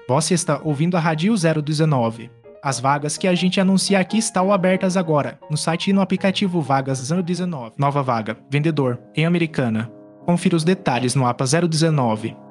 Você está ouvindo a Rádio 019. As vagas que a gente anuncia aqui estão abertas agora, no site e no aplicativo Vagas 019. Nova vaga, vendedor, em Americana. Confira os detalhes no APA 019.